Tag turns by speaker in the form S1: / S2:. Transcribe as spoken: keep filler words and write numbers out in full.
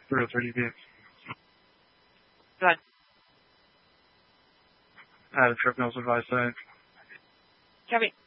S1: three oh three D B.
S2: Go ahead.
S1: I had a trip nose advice site.
S2: Copy.